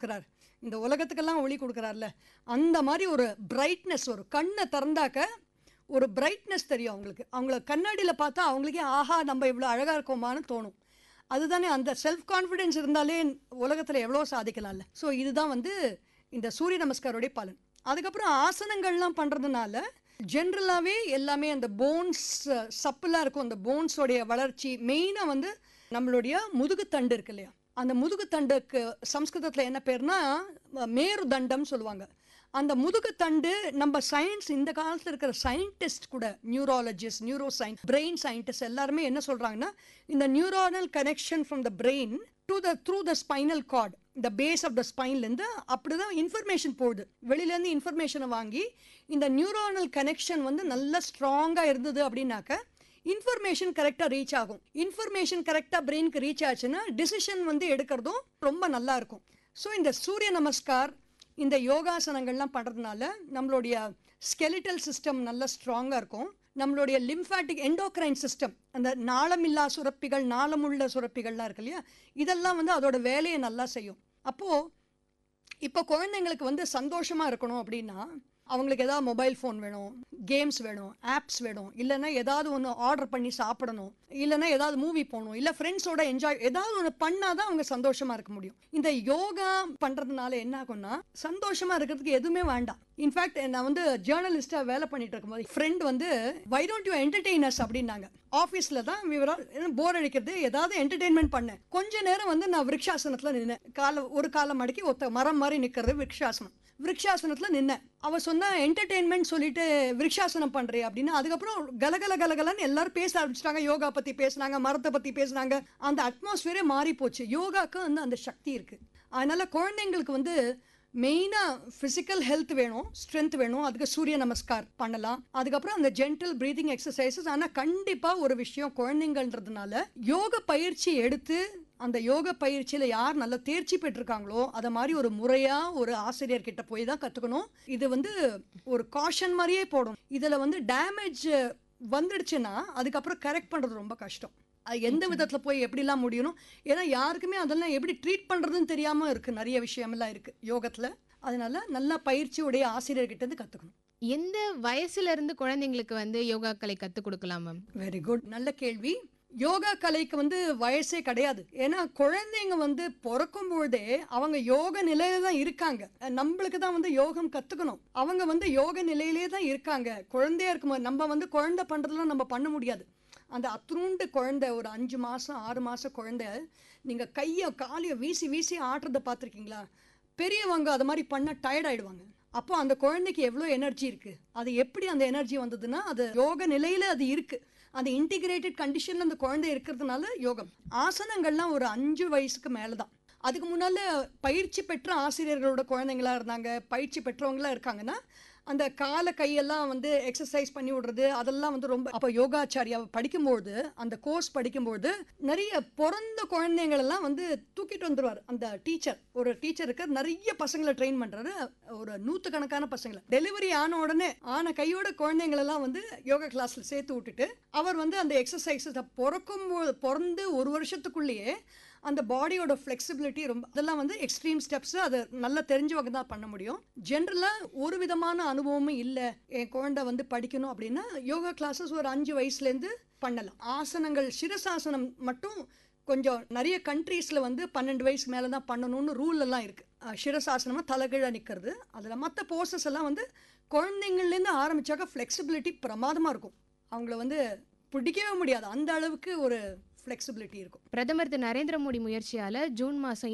கொடுக்குறாரு, இந்த உலகத்துக்கெல்லாம் ஒளி கொடுக்குறாருல, அந்த மாதிரி ஒரு பிரைட்னஸ், ஒரு கண்ணை திறந்தாக்க ஒரு பிரைட்னஸ் தெரியும் அவங்களுக்கு. அவங்கள கண்ணாடியில் பார்த்தா அவங்களுக்கே ஆஹா நம்ம இவ்வளோ அழகாக இருக்கோமான்னு தோணும். அதுதானே, அந்த செல்ஃப் கான்ஃபிடென்ஸ் இருந்தாலே உலகத்தில் எவ்வளோ சாதிக்கலாம்ல. ஸோ இதுதான் வந்து இந்த சூரிய நமஸ்காரோடைய பலன். அதுக்கப்புறம் ஆசனங்கள்லாம் பண்ணுறதுனால ஜென்ரலாகவே எல்லாமே அந்த போன்ஸ் சப்பெல்லாம் இருக்கும், அந்த போன்ஸோடைய வளர்ச்சி மெயினாக வந்து நம்மளுடைய முதுகுத்தண்டு இருக்கு இல்லையா, அந்த முதுகுத்தண்டுக்கு சம்ஸ்கிருதத்தில் என்ன பேர்னா மேருதண்டம் சொல்லுவாங்க. அந்த முதுகுத்தண்டு நம்ம சயின்ஸ், இந்த காலத்தில் இருக்கிற சயின்டிஸ்ட் கூட, neurologist, neuro science, brain scientist எல்லாருமே என்ன சொல்கிறாங்கன்னா, இந்த neuronal connection from the brain to the through the spinal card, இந்த பேஸ் ஆஃப் த ஸ்பைன்லேருந்து அப்படி தான் இன்ஃபர்மேஷன் போகுது. வெளியிலேருந்து இன்ஃபர்மேஷனை வாங்கி இந்த நியூரானல் கனெக்ஷன் வந்து நல்லா ஸ்ட்ராங்காக இருந்தது அப்படின்னாக்க இன்ஃபர்மேஷன் கரெக்டாக ரீச் ஆகும். இன்ஃபர்மேஷன் கரெக்டாக பிரெயினுக்கு ரீச் ஆச்சுன்னா டிசிஷன் வந்து எடுக்கிறதும் ரொம்ப நல்லா இருக்கும். ஸோ இந்த சூரிய நமஸ்கார், இந்த யோகாசனங்கள்லாம் பண்ணுறதுனால நம்மளுடைய ஸ்கெலிட்டல் சிஸ்டம் நல்லா ஸ்ட்ராங்காக இருக்கும். நம்மளுடைய லிம்ஃபாட்டிக் எண்டோக்ரைன் சிஸ்டம், அந்த நாளமில்லா சுரப்பிகள், நாளமுள்ள சுரப்பிகள்லாம் இருக்கு இல்லையா, இதெல்லாம் வந்து அதோட வேலையை நல்லா செய்யும். அப்போது இப்போ குழந்தைங்களுக்கு வந்து சந்தோஷமாக இருக்கணும் அப்படின்னா அவங்களுக்கு ஏதாவது மொபைல் ஃபோன் வேணும், கேம்ஸ் வேணும், ஆப்ஸ் வேணும், இல்லைன்னா ஏதாவது ஒன்று ஆர்டர் பண்ணி சாப்பிடணும், இல்லைன்னா ஏதாவது மூவி போகணும், இல்லை ஃப்ரெண்ட்ஸோட என்ஜாய் ஏதாவது ஒன்று பண்ணால் தான் அவங்க சந்தோஷமாக இருக்க முடியும். இந்த யோகா பண்ணுறதுனால என்ன ஆகும்னா சந்தோஷமாக இருக்கிறதுக்கு எதுவுமே வேண்டாம். இன்ஃபேக்ட் நான் வந்து ஜேர்னலிஸ்டாக வேலை பண்ணிட்டு இருக்கும்போது ஃப்ரெண்ட் வந்து வை டோன்ட் யூ என்டர்டெய்னர்ஸ் அப்படின்னாங்க. ஆஃபீஸில் தான் போர் அடிக்கிறது, ஏதாவது என்டர்டெயின்மெண்ட் பண்ணேன். கொஞ்ச நேரம் வந்து நான் விருக்ஷாசனத்தில் நின்னேன். ஒரு காலம் மடக்கி ஒத்த மரம் மாதிரி நிற்கிறது விருக்ஷாசனம். விருக்ஷாசனத்தில் நின்னேன். அவள் சொன்னா என்டர்டெயின்மெண்ட் சொல்லிட்டு விருக்ஷாசனம் பண்ணுறே அப்படின்னு. அதுக்கப்புறம் கலகலன்னு எல்லாரும் பேச ஆரம்பிச்சிட்டாங்க. யோகா பற்றி பேசினாங்க, மரத்தை பற்றி பேசினாங்க. அந்த அட்மாஸ்பியரே மாறி போச்சு. யோகாவுக்கு வந்து அந்த சக்தி இருக்குது. அதனால் குழந்தைங்களுக்கு வந்து மெயினாக ஃபிசிக்கல் ஹெல்த் வேணும், ஸ்ட்ரென்த் வேணும். அதுக்கு சூரிய நமஸ்கார் பண்ணலாம். அதுக்கப்புறம் அந்த ஜென்டில் ப்ரீதிங் எக்ஸசைசஸ். ஆனால் கண்டிப்பாக ஒரு விஷயம், குழந்தைங்கன்றதுனால யோக பயிற்சி எடுத்து அந்த யோக பயிற்சியில் யார் நல்லா தேர்ச்சி பெற்றிருக்காங்களோ அதை மாதிரி ஒரு முறையாக ஒரு ஆசிரியர்கிட்ட போய் தான் கற்றுக்கணும். இது வந்து ஒரு காஷன் மாதிரியே போடும். இதில் வந்து டேமேஜ் வந்துடுச்சுன்னா அதுக்கப்புறம் கரெக்ட் பண்ணுறது ரொம்ப கஷ்டம். அது எந்த விதத்தில் போய் எப்படிலாம் முடியணும், ஏன்னா யாருக்குமே அதெல்லாம் எப்படி ட்ரீட் பண்ணுறதுன்னு தெரியாமல் இருக்குது. நிறைய விஷயமெல்லாம் இருக்குது யோகத்தில். அதனால நல்லா பயிற்சியுடைய ஆசிரியர்கிட்ட கற்றுக்கணும். எந்த வயசுல இருந்து குழந்தைங்களுக்கு வந்து யோகா கலை கற்றுக் கொடுக்கலாம் மேம்? வெரி குட், நல்ல கேள்வி. யோகா கலைக்கு வந்து வயசே கிடையாது. ஏன்னா குழந்தைங்க வந்து பிறக்கும் பொழுதே அவங்க யோக நிலையில தான் இருக்காங்க. நம்மளுக்கு தான் வந்து யோகம் கற்றுக்கணும். அவங்க வந்து யோக நிலையிலே தான் இருக்காங்க. குழந்தையா இருக்கும்போது நம்ம வந்து குழந்தை பண்ணுறதுலாம் நம்ம பண்ண முடியாது. அந்த அத்துணுண்டு குழந்தை, ஒரு 5 மாதம் 6 மாதம் குழந்தை, நீங்கள் கையை காலையை வீசி வீசி ஆட்டுறதை பார்த்துருக்கீங்களா? பெரியவங்க அது மாதிரி பண்ணால் டயர்ட் ஆகிடுவாங்க. அப்போ அந்த குழந்தைக்கு எவ்வளோ எனர்ஜி இருக்குது, அது எப்படி அந்த எனர்ஜி வந்ததுன்னா அது யோக நிலையில் அது இருக்குது. அந்த இன்டிகிரேட்டட் கண்டிஷனில் அந்த குழந்தை இருக்கிறதுனால யோகம். ஆசனங்கள்லாம் ஒரு 5 வயசுக்கு மேலே தான். அதுக்கு முன்னால் பயிற்சி பெற்ற ஆசிரியர்களோட குழந்தைங்களாக இருந்தாங்க, பயிற்சி பெற்றவங்களாம் இருக்காங்கன்னா அந்த காலை கையெல்லாம் வந்து எக்ஸசைஸ் பண்ணி விடுறது அதெல்லாம் வந்து ரொம்ப. அப்போ யோகாச்சாரியாவை படிக்கும்போது, அந்த கோர்ஸ் படிக்கும்போது நிறைய பிறந்த குழந்தைங்களெல்லாம் வந்து தூக்கிட்டு வந்துடுவார் அந்த டீச்சர். ஒரு டீச்சர் இருக்க நிறைய பசங்களை ட்ரெயின் பண்ணுறாரு, ஒரு 100கணக்கான பசங்களை. டெலிவரி ஆன உடனே ஆன கையோட குழந்தைங்களெல்லாம் வந்து யோகா கிளாஸில் சேர்த்து விட்டுட்டு அவர் வந்து அந்த எக்ஸசைஸை பிறந்து 1 வருஷத்துக்குள்ளேயே அந்த பாடியோட ஃப்ளெக்சிபிலிட்டி ரொம்ப, அதெல்லாம் வந்து எக்ஸ்ட்ரீம் ஸ்டெப்ஸ். அது நல்லா தெரிஞ்சவங்க தான் பண்ண முடியும். ஜென்ரலாக ஒரு விதமான அனுபவமும் இல்லை, என் குழந்தை வந்து படிக்கணும் அப்படின்னா யோகா கிளாஸஸ் ஒரு 5 வயசுலேருந்து பண்ணலாம். ஆசனங்கள், சிரசாசனம் மட்டும் கொஞ்சம் நிறைய கண்ட்ரீஸில் வந்து 12 வயசுக்கு மேலே தான் பண்ணணும்னு ரூல் எல்லாம் இருக்குது. சிரசாசனமாக தலைகீழ நிற்கிறது. அதில் மற்ற போர்சஸ் எல்லாம் வந்து குழந்தைங்கள்லேருந்து ஆரம்பித்தாக்க ஃப்ளெக்சிபிலிட்டி பிரமாதமாக இருக்கும். அவங்கள வந்து பிடிக்கவே முடியாது, அந்த அளவுக்கு ஒரு ஃப்ளெக்சிபிலிட்டி இருக்கும். பிரதமர் திரு நரேந்திர மோடி முயற்சியால் ஜூன் மாதம்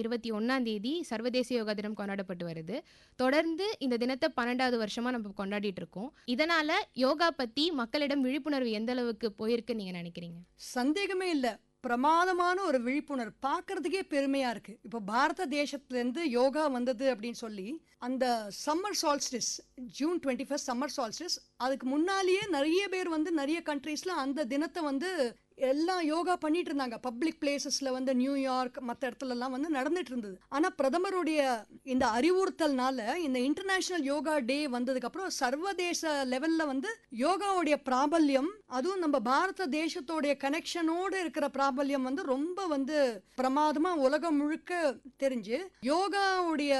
21 சர்வதேச யோகா தினம் கொண்டாடப்பட்டு வருது. தொடர்ந்து இந்த தினத்தை 12வது வருஷமாக நம்ம கொண்டாடிட்டு இருக்கோம். இதனால் யோகா பற்றி மக்களிடம் விழிப்புணர்வு எந்த அளவுக்கு போயிருக்குன்னு நீங்கள் நினைக்கிறீங்க? சந்தேகமே இல்லை, பிரமாதமான ஒரு விழிப்புணர்வு. பார்க்கறதுக்கே பெருமையா இருக்கு. இப்போ பாரத தேசத்துலேருந்து யோகா வந்தது அப்படின்னு சொல்லி அந்த summer solstice, June 21 summer solstice, அதுக்கு முன்னாலேயே நிறைய பேர் வந்து நிறைய கண்ட்ரீஸ்ல அந்த தினத்தை வந்து எல்லாம் யோகா பண்ணிட்டு இருந்தாங்க. பப்ளிக் பிளேசஸ்ல வந்து நியூயார்க் மற்ற இடத்துலலாம் வந்து நடந்துட்டு இருந்தது. ஆனால் பிரதமருடைய இந்த அறிவுறுத்தல்னால இந்த இன்டர்நேஷனல் யோகா டே வந்ததுக்கு அப்புறம் சர்வதேச லெவல்ல வந்து யோகாவுடைய பிராபல்யம், அதுவும் நம்ம பாரத தேசத்தோடைய கனெக்ஷனோடு இருக்கிற பிராபல்யம் வந்து ரொம்ப வந்து பிரமாதமா உலகம் முழுக்க தெரிஞ்சு யோகாவுடைய